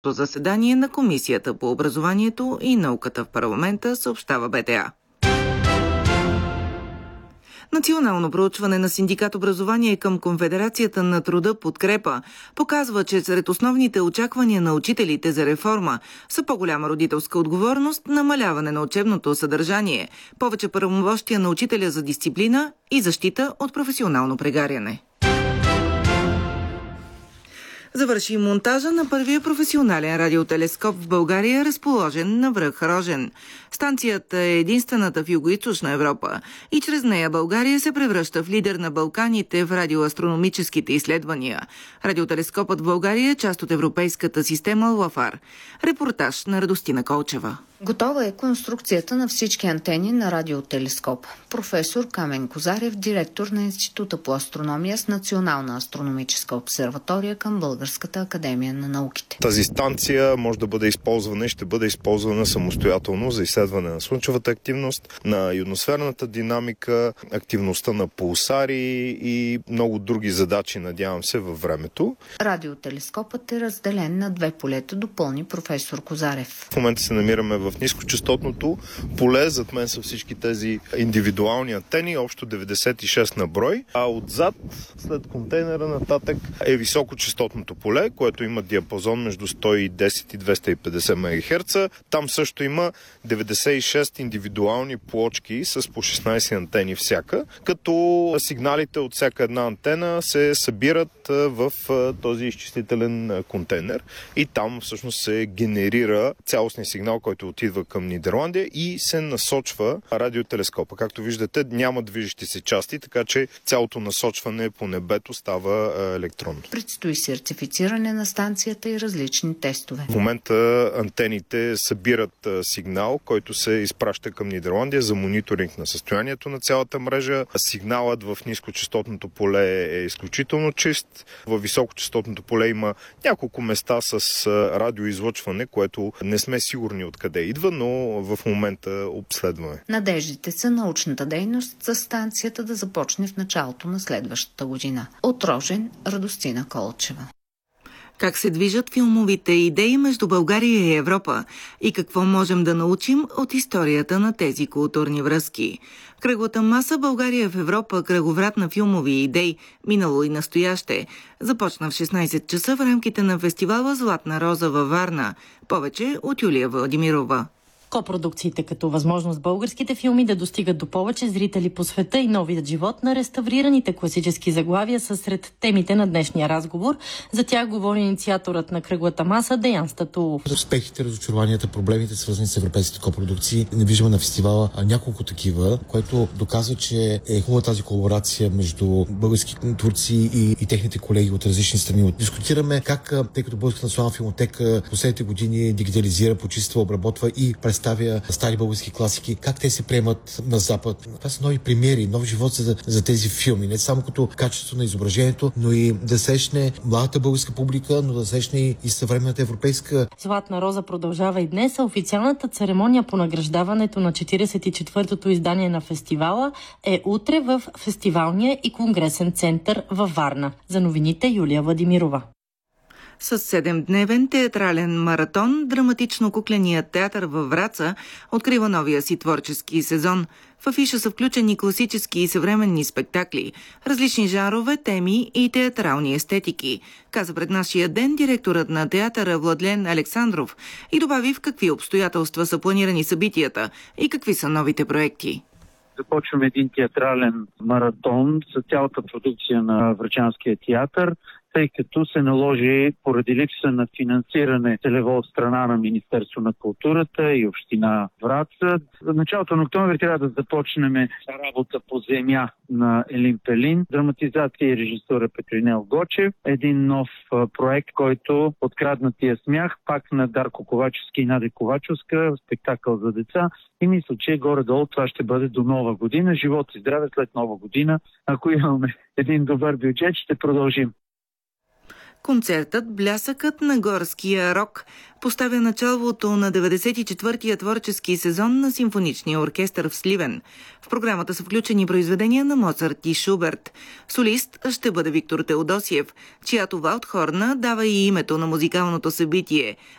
заседание на Комисията по образованието и науката в парламента, съобщава БТА. Национално проучване на Синдикат образование към Конфедерацията на труда Подкрепа показва, че сред основните очаквания на учителите за реформа са по-голяма родителска отговорност, намаляване на учебното съдържание, повече правомощия на учителя за дисциплина и защита от професионално прегаряне. Завърши монтажа на първия професионален радиотелескоп в България, разположен на връх Рожен. Станцията е единствената в Югоизточна Европа и чрез нея България се превръща в лидер на Балканите в радиоастрономическите изследвания. Радиотелескопът в България е част от европейската система ЛАФАР. Репортаж на Радостина Колчева. Готова е конструкцията на всички антени на радиотелескоп. Професор Камен Козарев, директор на Института по астрономия с Национална астрономическа обсерватория към Българската академия на науките. Тази станция може да бъде използвана и ще бъде използвана самостоятелно за изследване на слънчевата активност, на ионосферната динамика, активността на пулсари и много други задачи, надявам се, във времето. Радиотелескопът е разделен на две полета, допълни професор Козарев. В момента се намираме в нискочастотното поле. Зад мен са всички тези индивидуални антени, общо 96 на брой. А отзад, след контейнера нататък, е високочастотното поле, което има диапазон между 110 и 250 МГц. Там също има 96 индивидуални плочки с по 16 антени всяка, като сигналите от всяка една антена се събират в този изчислителен контейнер и там всъщност се генерира цялостния сигнал, който отидва към Нидерландия и се насочва радиотелескопа. Както виждате, няма движещи се части, така че цялото насочване по небето става електронно. Предстои сертифициране на станцията и различни тестове. В момента антените събират сигнал, който се изпраща към Нидерландия за мониторинг на състоянието на цялата мрежа. Сигналът в нискочастотното поле е изключително чист. В високочастотното поле има няколко места с радиоизлъчване, което не сме сигурни откъде идва, но в момента обследваме. Надеждите са научната дейност за станцията да започне в началото на следващата година. От Рожен, Радостина Колчева. Как се движат филмовите идеи между България и Европа и какво можем да научим от историята на тези културни връзки. Кръглата маса България в Европа, кръговрат на филмови идеи, минало и настояще, започна в 16 часа в рамките на фестивала Златна роза във Варна. Повече от Юлия Владимирова. Копродукциите като възможност българските филми да достигат до повече зрители по света и новият живот на реставрираните класически заглавия са сред темите на днешния разговор. За тях говори инициаторът на кръглата маса Деян Статулов. Успехите, разочарованията, проблемите, свързани с европейските копродукции, не виждаме на фестивала няколко такива, което доказва, че е хубава тази колаборация между български турци и техните колеги от различни страни. Дискутираме как, тъй като Българската национална филмотека последните години дигитализира, почиства, обработва и представя стари български класики, как те се приемат на Запад. Това са нови примери, нов живот за тези филми. Не само като качество на изображението, но и да срещне младата българска публика, но да срещне и съвременната европейска. Златна роза продължава и днес, а официалната церемония по награждаването на 44-тото издание на фестивала е утре в фестивалния и конгресен център във Варна. За новините Юлия Владимирова. С 7-дневен театрален маратон, драматично-кукленият театър във Враца открива новия си творчески сезон. В афиша са включени класически и съвременни спектакли, различни жанрове, теми и театрални естетики, каза пред нашия ден директорът на театъра Владлен Александров и добави в какви обстоятелства са планирани събитията и какви са новите проекти. Започваме един театрален маратон за цялата продукция на Врачанския театър, тъй като се наложи поради липса на финансиране целево от страна на Министерство на културата и община Враца. В началото на октомври трябва да започнем работа по земя на Елин Пелин, драматизация и режисура Петринел Гочев, един нов проект, който Откраднатия смях, пак на Дарко Ковачевски и Надя Ковачевска, спектакъл за деца. И мисля, че горе-долу това ще бъде до нова година. Живот и здраве след нова година. Ако имаме един добър бюджет, ще продължим. Концертът «Блясъкът на горския рок» поставя началото на 94-тия творчески сезон на Симфоничния оркестър в Сливен. В програмата са включени произведения на Моцарт и Шуберт. Солист ще бъде Виктор Теодосиев, чиято валдхорна дава и името на музикалното събитие,